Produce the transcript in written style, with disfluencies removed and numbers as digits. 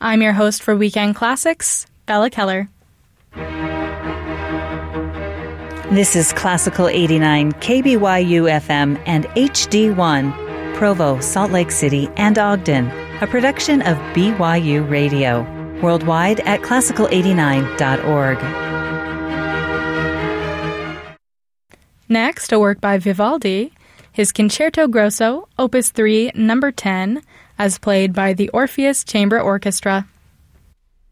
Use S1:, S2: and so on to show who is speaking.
S1: I'm your host for Weekend Classics, Bella Keller.
S2: This is Classical 89, KBYU FM and HD1, Provo, Salt Lake City, and Ogden, a production of BYU Radio. Worldwide at classical89.org.
S1: Next, a work by Vivaldi, his Concerto Grosso, Opus 3, Number 10, as played by the Orpheus Chamber Orchestra.